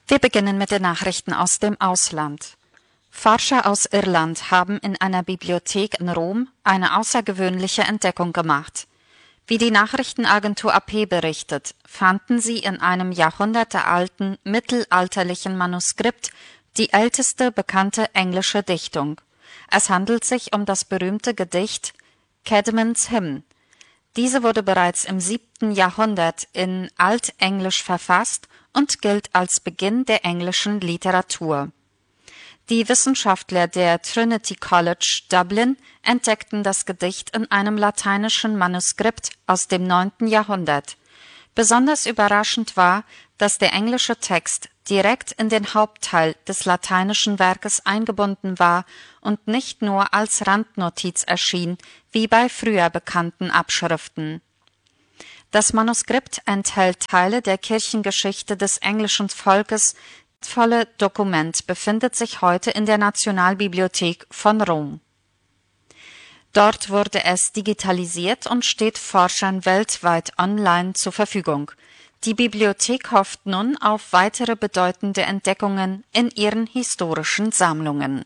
Wir beginnen mit den Nachrichten aus dem Ausland. Forscher aus Irland haben in einer Bibliothek in Rom eine außergewöhnliche Entdeckung gemacht. Wie die Nachrichtenagentur AP berichtet, fanden sie in einem jahrhundertealten mittelalterlichen Manuskript die älteste bekannte englische Dichtung. Es handelt sich um das berühmte Gedicht Caedmon's Hymn. Diese wurde bereits im 7. Jahrhundert in Altenglisch verfasst und gilt als Beginn der englischen Literatur. Die Wissenschaftler der Trinity College Dublin entdeckten das Gedicht in einem lateinischen Manuskript aus dem 9. Jahrhundert. Besonders überraschend war, dass der englische Text direkt in den Hauptteil des lateinischen Werkes eingebunden war und nicht nur als Randnotiz erschien, wie bei früher bekannten Abschriften. Das Manuskript enthält Teile der Kirchengeschichte des englischen Volkes. Das volle Dokument befindet sich heute in der Nationalbibliothek von Rom. Dort wurde es digitalisiert und steht Forschern weltweit online zur Verfügung. Die Bibliothek hofft nun auf weitere bedeutende Entdeckungen in ihren historischen Sammlungen.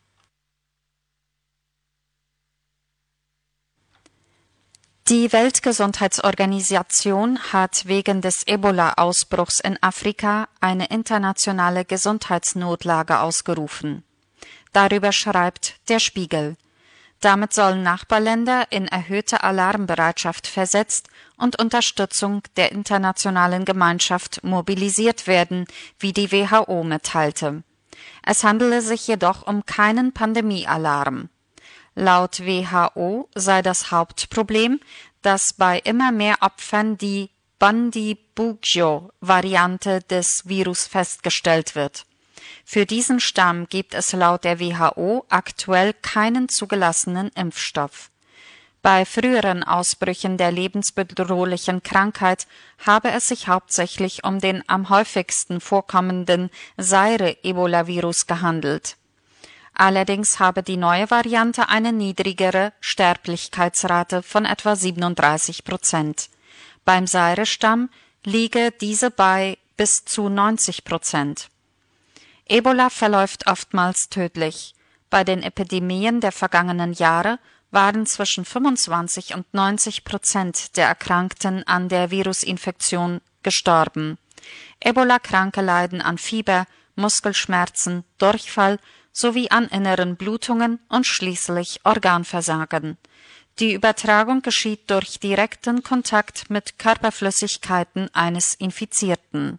Die Weltgesundheitsorganisation hat wegen des Ebola-Ausbruchs in Afrika eine internationale Gesundheitsnotlage ausgerufen. Darüber schreibt der Spiegel. Damit sollen Nachbarländer in erhöhte Alarmbereitschaft versetzt und Unterstützung der internationalen Gemeinschaft mobilisiert werden, wie die WHO mitteilte. Es handele sich jedoch um keinen Pandemiealarm. Laut WHO sei das Hauptproblem, dass bei immer mehr Opfern die Bundibugyo-Variante des Virus festgestellt wird. Für diesen Stamm gibt es laut der WHO aktuell keinen zugelassenen Impfstoff. Bei früheren Ausbrüchen der lebensbedrohlichen Krankheit habe es sich hauptsächlich um den am häufigsten vorkommenden Zaire-Ebola-Virus gehandelt. Allerdings habe die neue Variante eine niedrigere Sterblichkeitsrate von etwa 37%. Beim Zaire-Stamm liege diese bei bis zu 90%. Ebola verläuft oftmals tödlich. Bei den Epidemien der vergangenen Jahre waren zwischen 25 und 90% der Erkrankten an der Virusinfektion gestorben. Ebola-Kranke leiden an Fieber, Muskelschmerzen, Durchfall sowie an inneren Blutungen und schließlich Organversagen. Die Übertragung geschieht durch direkten Kontakt mit Körperflüssigkeiten eines Infizierten.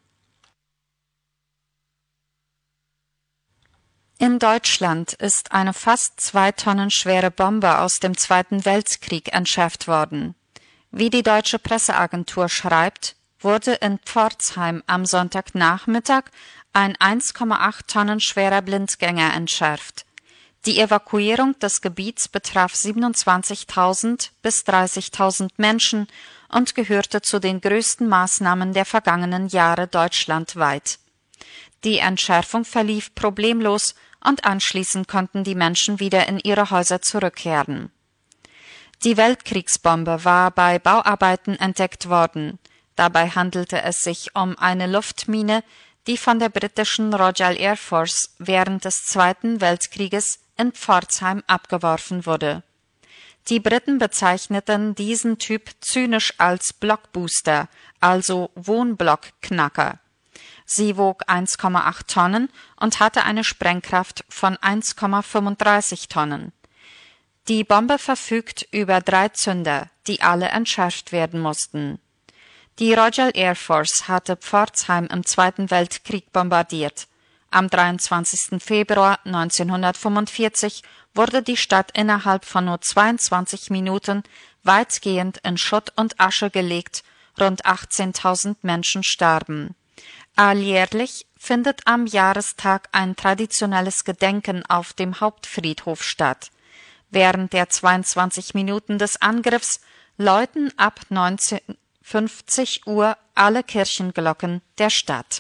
In Deutschland ist eine fast 2 Tonnen schwere Bombe aus dem Zweiten Weltkrieg entschärft worden. Wie die deutsche Presseagentur schreibt, wurde in Pforzheim am Sonntagnachmittag ein 1,8 Tonnen schwerer Blindgänger entschärft. Die Evakuierung des Gebiets betraf 27.000 bis 30.000 Menschen und gehörte zu den größten Maßnahmen der vergangenen Jahre deutschlandweit. Die Entschärfung verlief problemlos und anschließend konnten die Menschen wieder in ihre Häuser zurückkehren. Die Weltkriegsbombe war bei Bauarbeiten entdeckt worden. Dabei handelte es sich um eine Luftmine, die von der britischen Royal Air Force während des Zweiten Weltkrieges in Pforzheim abgeworfen wurde. Die Briten bezeichneten diesen Typ zynisch als Blockbooster, also Wohnblockknacker. Sie wog 1,8 Tonnen und hatte eine Sprengkraft von 1,35 Tonnen. Die Bombe verfügt über 3 Zünder, die alle entschärft werden mussten. Die Royal Air Force hatte Pforzheim im Zweiten Weltkrieg bombardiert. Am 23. Februar 1945 wurde die Stadt innerhalb von nur 22 Minuten weitgehend in Schutt und Asche gelegt, rund 18.000 Menschen starben. Alljährlich findet am Jahrestag ein traditionelles Gedenken auf dem Hauptfriedhof statt. Während der 22 Minuten des Angriffs läuten ab 19:50 Uhr alle Kirchenglocken der Stadt.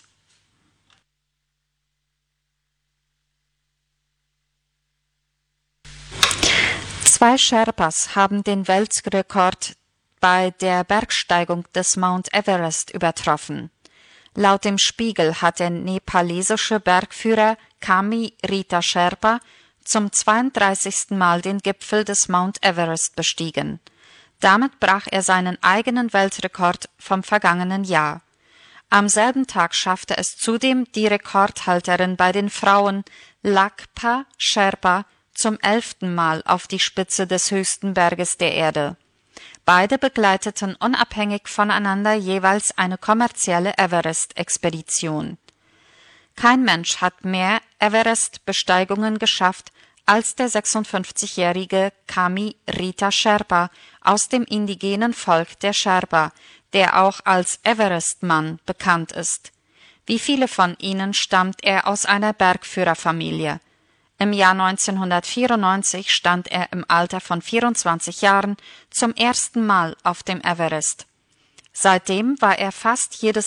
Zwei Sherpas haben den Weltrekord bei der Bergsteigung des Mount Everest übertroffen. Laut dem Spiegel hat der nepalesische Bergführer Kami Rita Sherpa zum 32. Mal den Gipfel des Mount Everest bestiegen. Damit brach er seinen eigenen Weltrekord vom vergangenen Jahr. Am selben Tag schaffte es zudem die Rekordhalterin bei den Frauen Lakpa Sherpa zum 11. Mal auf die Spitze des höchsten Berges der Erde. Beide begleiteten unabhängig voneinander jeweils eine kommerzielle Everest-Expedition. Kein Mensch hat mehr Everest-Besteigungen geschafft als der 56-jährige Kami Rita Sherpa aus dem indigenen Volk der Sherpa, der auch als Everest-Mann bekannt ist. Wie viele von ihnen stammt er aus einer Bergführerfamilie. Im Jahr 1994 stand er im Alter von 24 Jahren zum ersten Mal auf dem Everest. Seitdem war er fast jedes